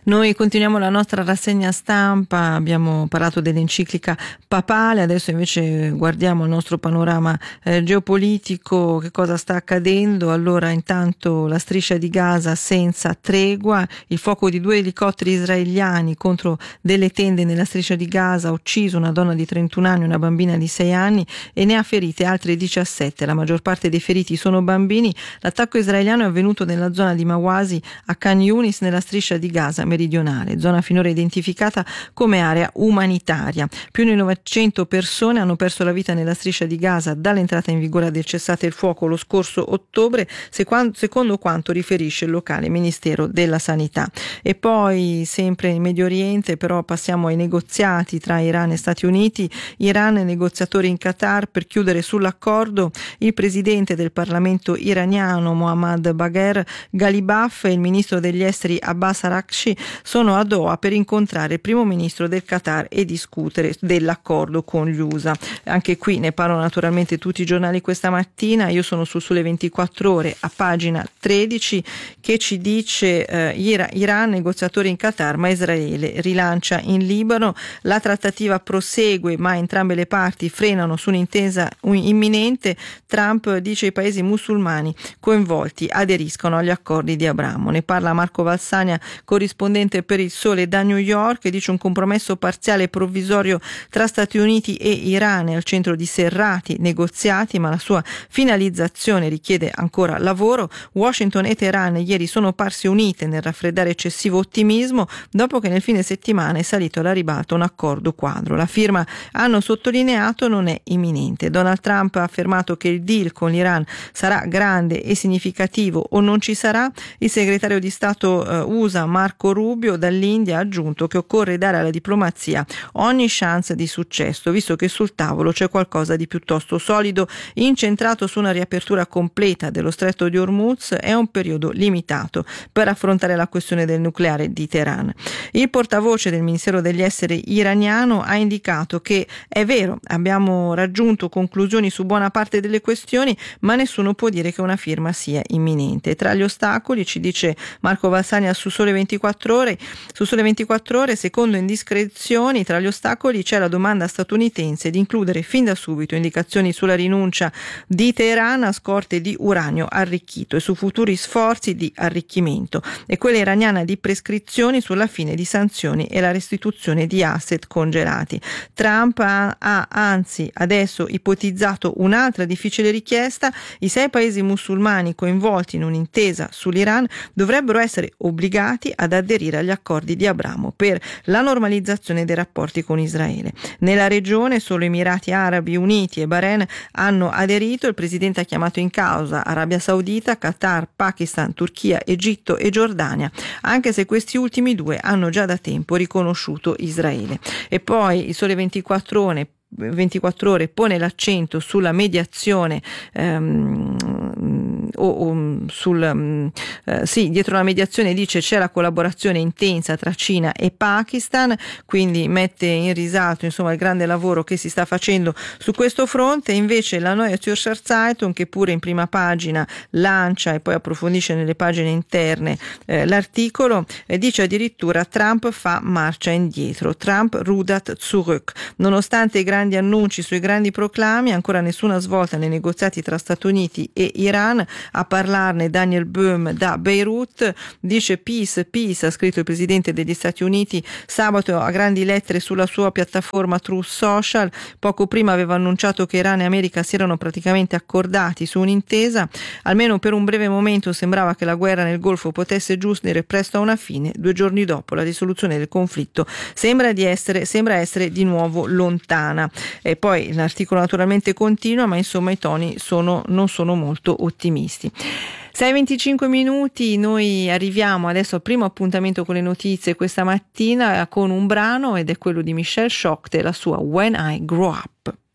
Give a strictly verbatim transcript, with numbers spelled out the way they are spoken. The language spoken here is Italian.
Noi continuiamo la nostra rassegna stampa, abbiamo parlato dell'enciclica papale, adesso invece guardiamo il nostro panorama eh, geopolitico, che cosa sta accadendo. Allora, intanto la striscia di Gaza senza tregua, il fuoco di due elicotteri israeliani contro delle tende nella striscia di Gaza ha ucciso una donna di trentuno anni e una bambina di sei anni e ne ha ferite altre diciassette, la maggior parte dei feriti sono bambini. L'attacco israeliano è avvenuto nella zona di Mawasi a Khan Yunis nella striscia di Gaza meridionale, zona finora identificata come area umanitaria. Più di novecento persone hanno perso la vita nella striscia di Gaza dall'entrata in vigore del cessate il fuoco lo scorso ottobre, secondo quanto riferisce il locale Ministero della Sanità. E poi, sempre in Medio Oriente, però passiamo ai negoziati tra Iran e Stati Uniti. Iran e negoziatori in Qatar per chiudere sull'accordo. Il presidente del Parlamento iraniano Mohammad Bagher Ghalibaf e il ministro degli esteri Abbas Araghchi sono a Doha per incontrare il primo ministro del Qatar e discutere dell'accordo con gli U S A. Anche qui ne parlano naturalmente tutti i giornali questa mattina. Io sono su Sole ventiquattro Ore a pagina tredici, che ci dice eh, Iran negoziatori in Qatar ma Israele rilancia in Libano. La trattativa prosegue ma entrambe le parti frenano su un'intesa imminente. Trump dice i paesi musulmani coinvolti aderiscono agli accordi di Abramo. Ne parla Marco Valsania, corrispondente per Il Sole da New York, e dice un compromesso parziale e provvisorio tra Stati Uniti e Iran è al centro di serrati negoziati, ma la sua finalizzazione richiede ancora lavoro. Washington e Teheran ieri sono parse unite nel raffreddare eccessivo ottimismo dopo che nel fine settimana è salito alla ribalta un accordo quadro. La firma, hanno sottolineato, non è imminente. Donald Trump ha affermato che il deal con l'Iran sarà grande e significativo o non ci sarà. Il segretario di Stato eh, U S A Marco Rubio dall'India ha aggiunto che occorre dare alla diplomazia ogni chance di successo, visto che sul tavolo c'è qualcosa di piuttosto solido, incentrato su una riapertura completa dello stretto di Hormuz e un periodo limitato per affrontare la questione del nucleare di Teheran. Il portavoce del Ministero degli Esteri iraniano ha indicato che è vero, abbiamo raggiunto conclusioni su buona parte delle questioni, ma nessuno può dire che una firma sia imminente. Tra gli ostacoli, ci dice Marco Valsania su Sole ventiquattro Ore, su Sole ventiquattro Ore, secondo indiscrezioni, tra gli ostacoli c'è la domanda statunitense di includere fin da subito indicazioni sulla rinuncia di Teheran a scorte di uranio arricchito e su futuri sforzi di arricchimento, e quella iraniana di prescrizioni sulla fine di sanzioni e la restituzione di asset congelati. Trump ha, ha anzi adesso ipotizzato un'altra difficile richiesta: i sei paesi musulmani coinvolti in un'intesa sull'Iran dovrebbero essere obbligati ad aderire agli accordi di Abramo per la normalizzazione dei rapporti con Israele. Nella regione solo Emirati Arabi Uniti e Bahrain hanno aderito. Il presidente ha chiamato in causa Arabia Saudita, Qatar, Pakistan, Turchia, Egitto e Giordania, anche se questi ultimi due hanno già da tempo riconosciuto Israele. E poi il Sole ventiquattro Ore ventiquattro Ore pone l'accento sulla mediazione ehm, o, o sul um, eh, sì, dietro la mediazione dice c'è la collaborazione intensa tra Cina e Pakistan, quindi mette in risalto insomma il grande lavoro che si sta facendo su questo fronte. Invece la Neue Zürcher Zeitung, che pure in prima pagina lancia e poi approfondisce nelle pagine interne eh, l'articolo, eh, dice addirittura Trump fa marcia indietro, Trump rudert zurück. Nonostante i grandi annunci sui grandi proclami, ancora nessuna svolta nei negoziati tra Stati Uniti e Iran. A parlarne Daniel Boehm da Beirut, dice peace, peace, ha scritto il presidente degli Stati Uniti sabato a grandi lettere sulla sua piattaforma Truth Social. Poco prima aveva annunciato che Iran e America si erano praticamente accordati su un'intesa. Almeno per un breve momento sembrava che la guerra nel Golfo potesse giungere presto a una fine. Due giorni dopo la risoluzione del conflitto sembra di essere, sembra essere di nuovo lontana. E poi l'articolo naturalmente continua, ma insomma i toni sono, non sono molto ottimisti. sei e venticinque minuti, noi arriviamo adesso al primo appuntamento con le notizie questa mattina con un brano, ed è quello di Michelle Schochte, la sua When I Grow Up.